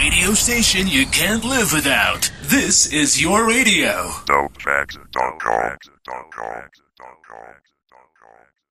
radio station you can't live without. This is your radio. Dopefacts.com.